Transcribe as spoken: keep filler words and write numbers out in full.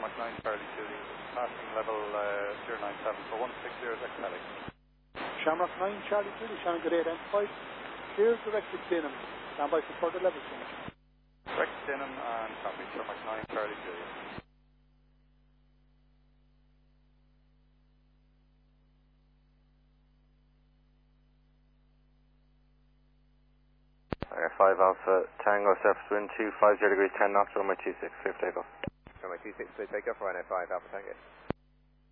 Shamrock nine Charlie Julie, passing level uh, zero nine seven for one six zero Excellic. Shamrock nine Charlie Julie, Shannon good eight five. Here's directed Denham. Stand by for further level change. Direct Denham and copy Shamrock nine Charlie Julie. five Alpha Tango surface wind two five zero degrees ten knots, runway two six, clear for takeoff. Runway two six, clear takeoff, runway five Alpha Tango.